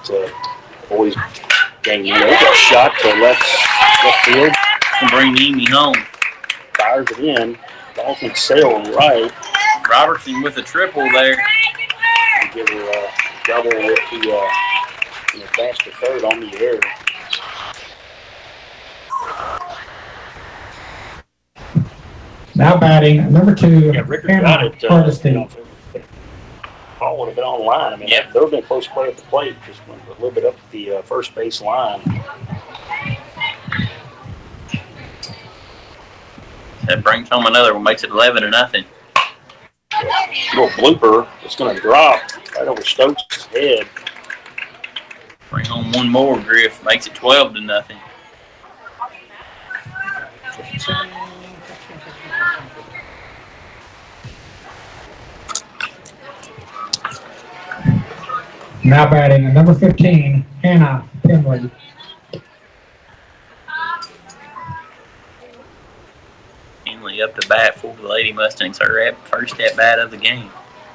boys gang, got shot to left field. And bring Amy home. Fires it in. Ball's going to sail right. Robertson with a triple there. And give her a double with the advance to third on the air. Now batting, number 2, Rickard got it. Hardesty. Ball would have been on the line. I mean, there would have been close play at the plate. Just went a little bit up the first base line. That brings home another one, makes it 11-0. Little blooper. It's going to drop right over Stokes' head. Bring home one more, Griff. Makes it 12-0. Now batting, number 15, Hannah Finley. Finley up to bat for the Lady Mustangs. Her first at bat of the game.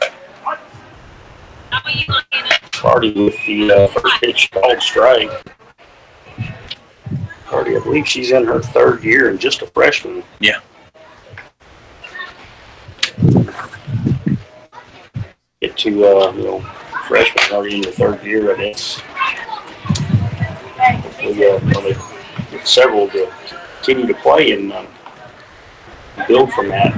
Cardi with the first pitch called strike. Cardi, I believe she's in her third year and just a freshman. Yeah. Get to, freshmen already in the third year, I guess. They get several to continue to play and build from that.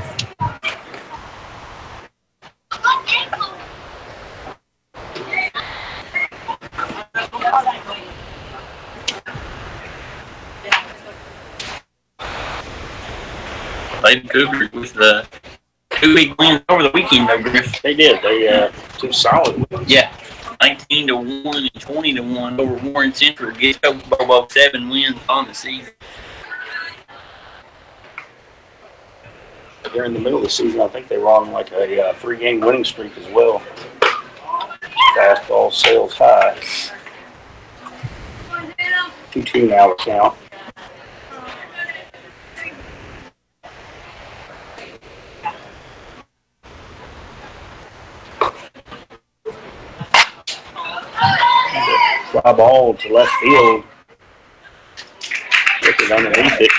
Lady Cougars with the 2 big wins over the weekend, though, Griff. They did. They 2 solid wins. Yeah. 19-1 and 20-1 over Warren Central. Gets Bobo 7 wins on the season. They're in the middle of the season. I think they were on like a 3-game winning streak as well. Fastball sails high. 2-2 now to count. Fly ball to left field. Rickard underneath it.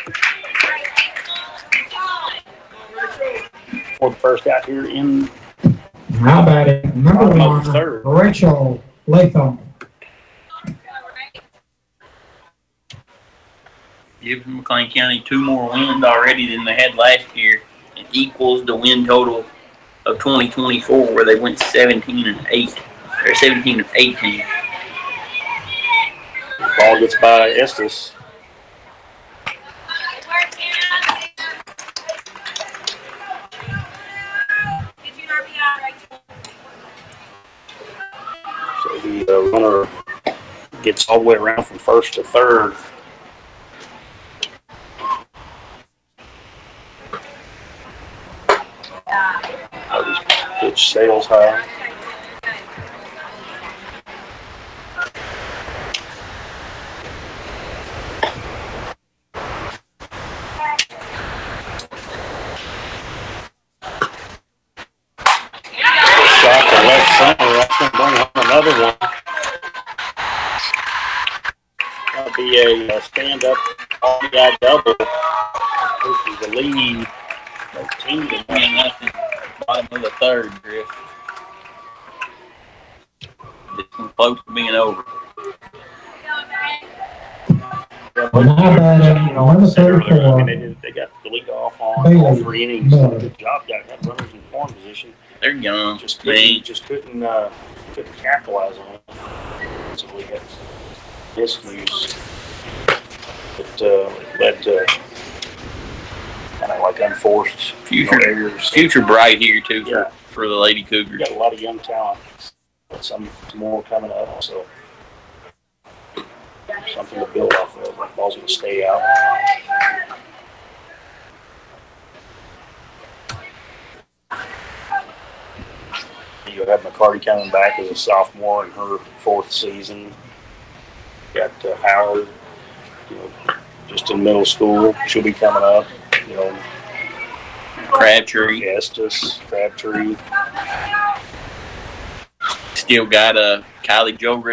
For the first out here in. Now batting, number 1, Rachel Latham. Giving McLean County 2 more wins already than they had last year. It equals the win total of 2024, where they went 17-8 or 17-18. Ball gets by Estes. So the runner gets all the way around from first to third. Pitch sails high. Shot to left center. That's going to bring home another one. That'll be a stand-up RBI double. This is the lead. 13-0. Bottom of the third, Griff. This one's close to being over. Number 34. They got the lead off on all 3 innings. Good job. Got runners in scoring position. They're young. Just couldn't capitalize on it. So we got miscues. It led to kind of like unforced errors. Future bright here too Yeah. for the Lady Cougars. We got a lot of young talent. Some more coming up, so something to build off of. The ball's going to stay out. You'll have McCarty coming back as a sophomore in her 4th season. Got Howard, just in middle school. She'll be coming up. Crabtree. Estes, Crabtree. Still got Kylie Joe